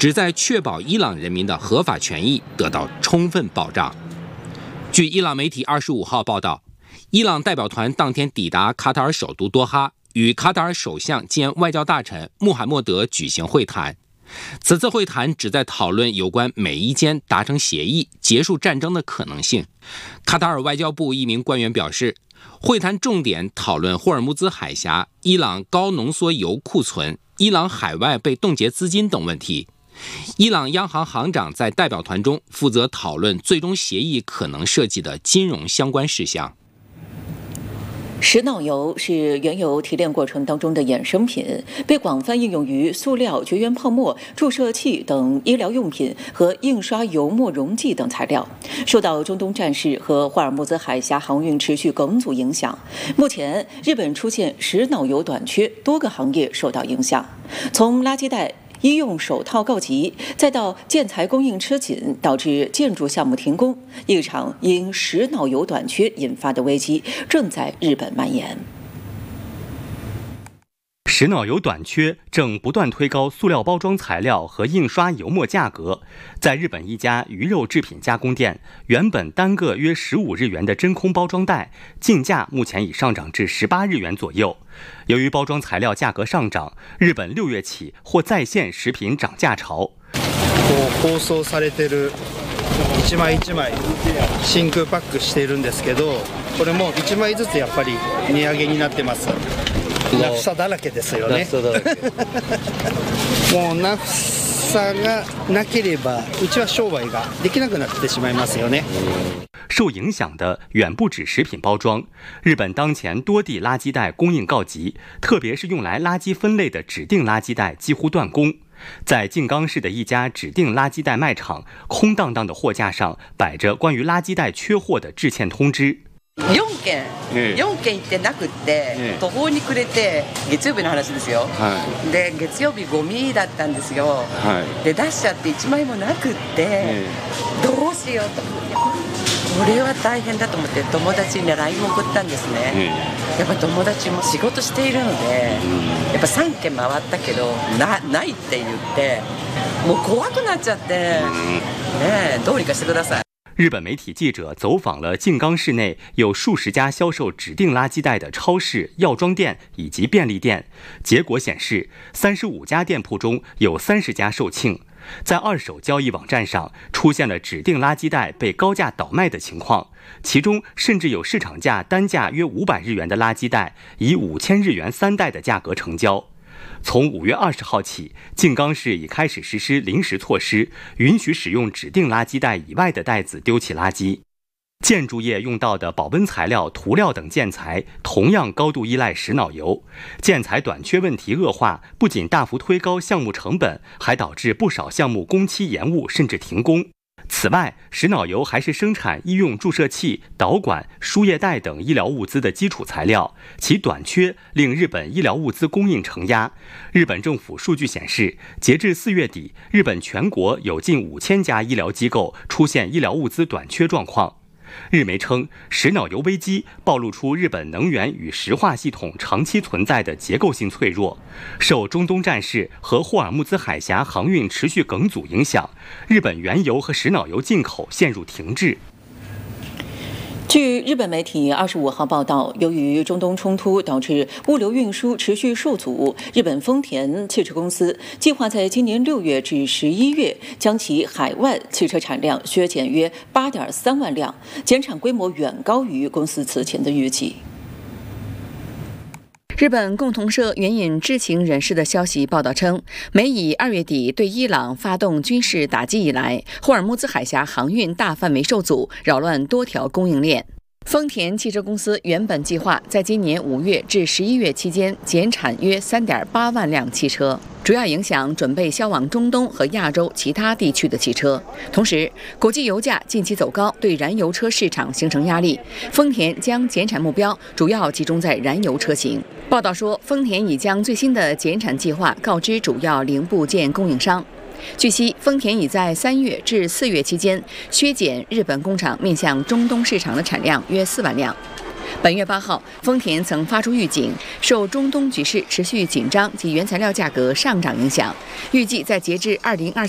旨在确保伊朗人民的合法权益得到充分保障。据伊朗媒体25号报道，伊朗代表团当天抵达卡塔尔首都多哈，与卡塔尔首相兼外交大臣穆罕默德举行会谈。此次会谈旨在讨论有关美伊间达成协议、结束战争的可能性。卡塔尔外交部一名官员表示，会谈重点讨论霍尔木兹海峡、伊朗高浓缩铀库存、伊朗海外被冻结资金等问题。伊朗央行行长在代表团中负责讨论最终协议可能涉及的金融相关事项。 石脑油是原油提炼过程当中的衍生品，被广泛应用于塑料、绝缘泡沫、注射器等医疗用品和印刷油墨溶剂等材料。受到中东战事和霍尔木兹海峡航运持续梗阻影响，目前日本出现石脑油短缺，多个行业受到影响。从垃圾袋、医用手套告急，再到建材供应吃紧，导致建筑项目停工，一场因石脑油短缺引发的危机正在日本蔓延。 石脑油短缺正不断推高塑料包装材料和印刷油墨价格。在日本一家鱼肉制品加工店，原本单个约15日元的真空包装袋，进价目前已上涨至18日元左右。由于包装材料价格上涨，日本6月起或再现食品涨价潮。 包装されてる1枚1枚真空パックしているんですけど、これも1枚ずつやっぱり値上げになってます。ナフサだらけですよね。もうナフサがなければうちは商売ができなくなってしまいますよね。 受影响的远不止食品包装，日本当前多地垃圾袋供应告急，特别是用来垃圾分类的指定垃圾袋几乎断供。在静冈市的一家指定垃圾袋卖场，空荡荡的货架上摆着关于垃圾袋缺货的致歉通知。 4件行ってなくって、途方に暮れて、月曜日の話ですよ。で月曜日ゴミだったんですよ。で出しちゃって1枚もなくって、どうしようと。これは大変だと思って友達に LINE を送ったんですね。やっぱ友達も仕事しているので、やっぱ3件回ったけどないって言って、もう怖くなっちゃって、ねえどうにかしてください。 日本媒体记者走访了静冈市内有数十家销售指定垃圾袋的超市、药妆店以及便利店，结果显示，35家店铺中有30家售罄。在二手交易网站上出现了指定垃圾袋被高价倒卖的情况，其中甚至有市场价单价约500日元的垃圾袋以5000日元3袋的价格成交。从5月20号起，静冈市已开始实施临时措施，允许使用指定垃圾袋以外的袋子丢弃垃圾。建筑业用到的保温材料、涂料等建材同样高度依赖石脑油，建材短缺问题恶化，不仅大幅推高项目成本，还导致不少项目工期延误甚至停工。此外，石脑油还是生产医用注射器、导管、输液带等医疗物资的基础材料，其短缺令日本医疗物资供应承压。日本政府数据显示，截至4月底，日本全国有近5000家医疗机构出现医疗物资短缺状况。日媒称，石脑油危机暴露出日本能源与石化系统长期存在的结构性脆弱。受中东战事和霍尔木兹海峡航运持续梗阻影响，日本原油和石脑油进口陷入停滞。 据日本媒体25号报道，由于中东冲突导致物流运输持续受阻，日本丰田汽车公司计划在今年6月至11月将其海外汽车产量削减约8.3万辆，减产规模远高于公司此前的预计。 日本共同社援引知情人士的消息报道称，美以2月底对伊朗发动军事打击以来，霍尔木兹海峡航运大范围受阻，扰乱多条供应链。丰田汽车公司原本计划在今年5月至11月期间减产约3.8万辆汽车，主要影响准备销往中东和亚洲其他地区的汽车。同时，国际油价近期走高，对燃油车市场形成压力。丰田将减产目标主要集中在燃油车型。报道说，丰田已将最新的减产计划告知主要零部件供应商。据悉，丰田已在3月至4月期间削减日本工厂面向中东市场的产量约4万辆。本月8号，丰田曾发出预警，受中东局势持续紧张及原材料价格上涨影响，预计在截至2024